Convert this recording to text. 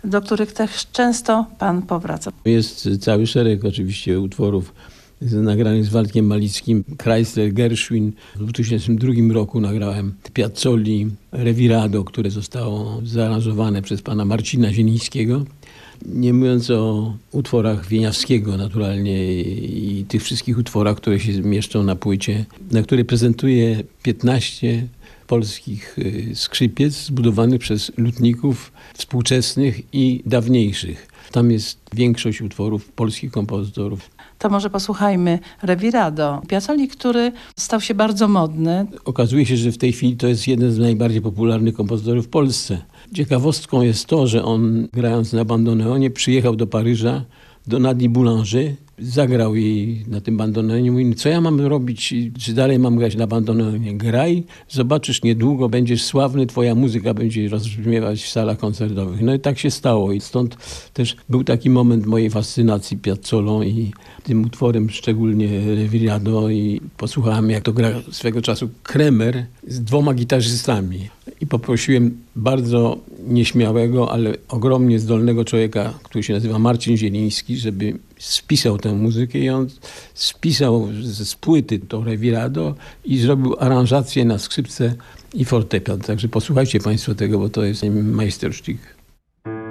do których też często pan powraca. Jest cały szereg oczywiście utworów nagranych z Waldkiem Malickim. Kreisler, Gershwin. W 2002 roku nagrałem Piazzoli, Revirado, które zostało zaaranżowane przez pana Marcina Zielińskiego. Nie mówiąc o utworach Wieniawskiego naturalnie i tych wszystkich utworach, które się mieszczą na płycie, na której prezentuję 15 polskich skrzypiec zbudowanych przez lutników współczesnych i dawniejszych. Tam jest większość utworów polskich kompozytorów. To może posłuchajmy Revirado, Piazzoli, który stał się bardzo modny. Okazuje się, że w tej chwili to jest jeden z najbardziej popularnych kompozytorów w Polsce. Ciekawostką jest to, że on, grając na bandoneonie, przyjechał do Paryża, do Nadii Boulanger, zagrał jej na tym bandoneonie. Mówi, co ja mam robić, czy dalej mam grać na bandoneonie? Graj, zobaczysz niedługo, będziesz sławny, twoja muzyka będzie rozbrzmiewać w salach koncertowych. No i tak się stało i stąd też był taki moment mojej fascynacji Piazzolą i tym utworem, szczególnie Revirado, i posłuchałem, jak to gra swego czasu Kremer z 2 gitarzystami. I poprosiłem bardzo nieśmiałego, ale ogromnie zdolnego człowieka, który się nazywa Marcin Zieliński, żeby spisał tę muzykę i on spisał z płyty to Revirado i zrobił aranżację na skrzypce i fortepian. Także posłuchajcie państwo tego, bo to jest majstersztyk.